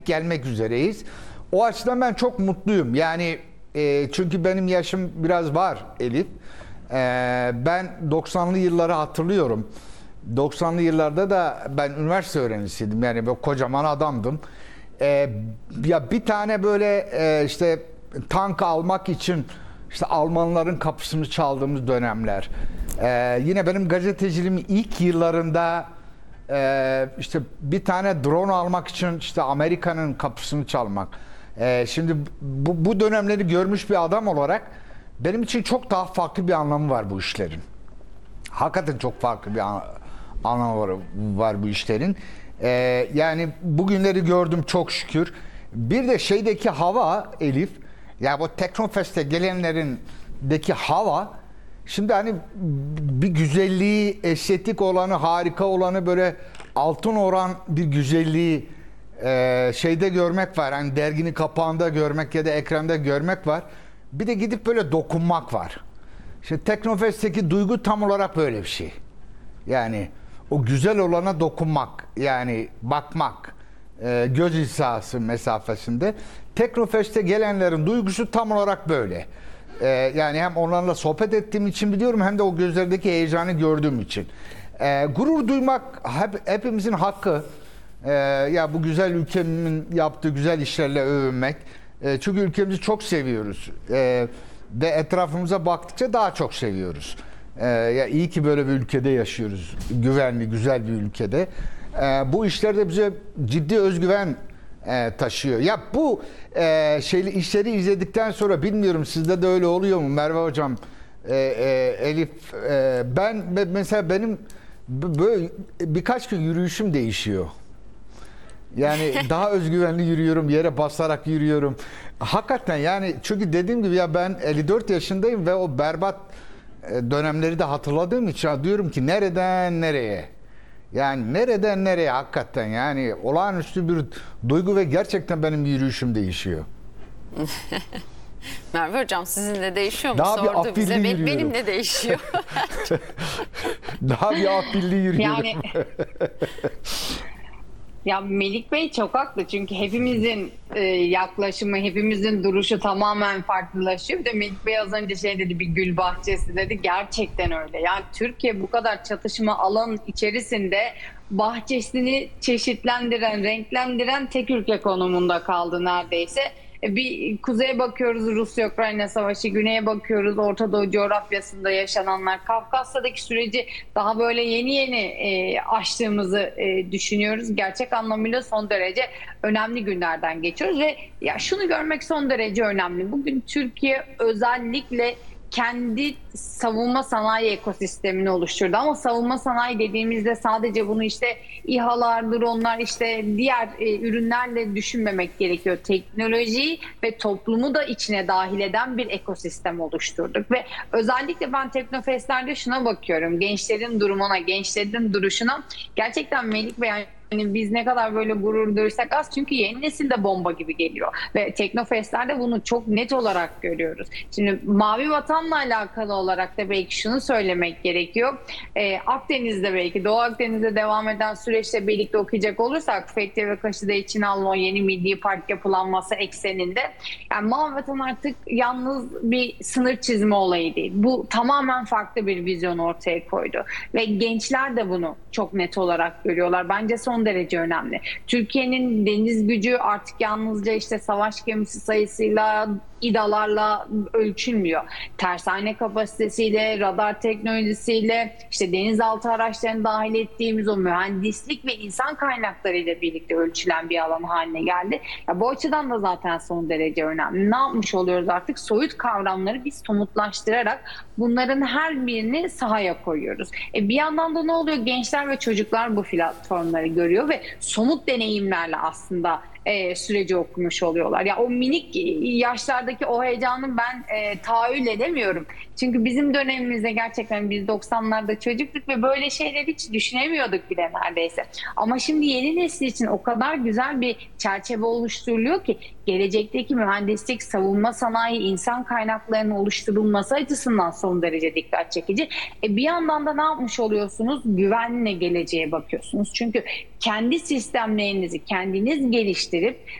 gelmek üzereyiz. O açıdan ben çok mutluyum. Yani çünkü benim yaşım biraz var Elif. Ben 90'lı yılları hatırlıyorum. 90'lı yıllarda da ben üniversite öğrencisiydim. Yani böyle kocaman adamdım. Ya bir tane böyle işte tank almak için işte Almanların kapısını çaldığımız dönemler. Yine benim gazeteciliğimin ilk yıllarında işte bir tane drone almak için işte Amerika'nın kapısını çalmak. Şimdi bu dönemleri görmüş bir adam olarak benim için çok daha farklı bir anlamı var bu işlerin. Hakikaten çok farklı bir anlamı var bu işlerin. Yani bugünleri gördüm çok şükür. Bir de şeydeki hava Elif, ya bu Teknofest'e gelenlerindeki hava, şimdi hani bir güzelliği, estetik olanı, harika olanı, böyle altın oran bir güzelliği şeyde görmek var. Hani derginin kapağında görmek ya da ekranda görmek var. Bir de gidip böyle dokunmak var. İşte Teknofest'teki duygu tam olarak böyle bir şey. Yani o güzel olana dokunmak, yani bakmak, göz hizası mesafesinde. Teknofest'e gelenlerin duygusu tam olarak böyle. Yani hem onlarla sohbet ettiğim için biliyorum, hem de o gözlerdeki heyecanı gördüğüm için. Gurur duymak hepimizin hakkı. Ya bu güzel ülkemin yaptığı güzel işlerle övünmek. Çünkü ülkemizi çok seviyoruz. Ve etrafımıza baktıkça daha çok seviyoruz. Ya iyi ki böyle bir ülkede yaşıyoruz. Güvenli, güzel bir ülkede. Bu işler de bize ciddi özgüven taşıyor. Ya bu işleri izledikten sonra, bilmiyorum sizde de öyle oluyor mu Merve Hocam, Elif, ben mesela benim böyle birkaç gün yürüyüşüm değişiyor. Yani daha özgüvenli yürüyorum, yere basarak yürüyorum. Hakikaten yani, çünkü dediğim gibi ya ben 54 yaşındayım ve o berbat dönemleri de hatırladığım için diyorum ki nereden nereye? Yani nereden nereye hakikaten, yani olağanüstü bir duygu ve gerçekten benim yürüyüşüm değişiyor. Merve Hocam sizin de değişiyor mu? Daha bir Sordu bize. afilli yürüyorum. Benim de değişiyor. Daha bir afilli yürüyorum. Yani ya Melik Bey çok haklı, çünkü hepimizin yaklaşımı, hepimizin duruşu tamamen farklılaşıyor. Bir de Melik Bey az önce şey dedi, bir gül bahçesi dedi. Gerçekten öyle. Yani Türkiye bu kadar çatışma alan içerisinde bahçesini çeşitlendiren, renklendiren tek ülke konumunda kaldı neredeyse. Bir kuzeye bakıyoruz, Rusya-Ukrayna savaşı, güneye bakıyoruz, Orta Doğu coğrafyasında yaşananlar, Kafkasya'daki süreci daha böyle yeni yeni aştığımızı düşünüyoruz. Gerçek anlamıyla son derece önemli günlerden geçiyoruz ve ya şunu görmek son derece önemli. Bugün Türkiye özellikle kendi savunma sanayi ekosistemini oluşturdu. Ama savunma sanayi dediğimizde sadece bunu işte İHA'lar, dronlar, işte diğer ürünlerle düşünmemek gerekiyor. Teknolojiyi ve toplumu da içine dahil eden bir ekosistem oluşturduk. Ve özellikle ben Teknofest'lerde şuna bakıyorum. Gençlerin durumuna, gençlerin duruşuna. Gerçekten Melik Bey, yani biz ne kadar böyle gurur duysak az, çünkü yeni nesil de bomba gibi geliyor. Ve Teknofest'lerde bunu çok net olarak görüyoruz. Şimdi Mavi Vatan'la alakalı olarak da belki şunu söylemek gerekiyor. Akdeniz'de, belki Doğu Akdeniz'de devam eden süreçte birlikte okuyacak olursak, Fethiye ve Kaşı'da içine alınan yeni milli park yapılanması ekseninde, yani Mavi Vatan artık yalnız bir sınır çizme olayı değil. Bu tamamen farklı bir vizyon ortaya koydu. Ve gençler de bunu çok net olarak görüyorlar. Bence son derece önemli. Türkiye'nin deniz gücü artık yalnızca işte savaş gemisi sayısıyla, İDA'larla ölçülmüyor. Tersane kapasitesiyle, radar teknolojisiyle, işte denizaltı araçlarını dahil ettiğimiz o mühendislik ve insan kaynakları ile birlikte ölçülen bir alan haline geldi. Ya bu açıdan da zaten son derece önemli. Ne yapmış oluyoruz artık? Soyut kavramları biz somutlaştırarak bunların her birini sahaya koyuyoruz. Bir yandan da ne oluyor? Gençler ve çocuklar bu platformları görüyor ve somut deneyimlerle aslında süreci okumuş oluyorlar. Ya o minik yaşlardaki o heyecanı ben tahayyül edemiyorum. Çünkü bizim dönemimizde gerçekten biz 90'larda çocuktuk ve böyle şeyleri hiç düşünemiyorduk bile neredeyse. Ama şimdi yeni nesil için o kadar güzel bir çerçeve oluşturuluyor ki, gelecekteki mühendislik, savunma sanayi, insan kaynaklarının oluşturulması açısından son derece dikkat çekici. Bir yandan da ne yapmış oluyorsunuz? Güvenle geleceğe bakıyorsunuz. Çünkü kendi sistemlerinizi kendiniz geliştirdiniz. değiştirip